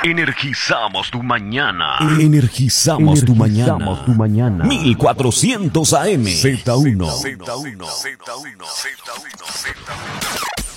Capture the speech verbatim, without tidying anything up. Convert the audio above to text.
Energizamos tu mañana. Energizamos, tu mañana. Energizamos tu mañana. mil cuatrocientos A M. Z uno. Z uno. Z uno. Z uno. Z uno.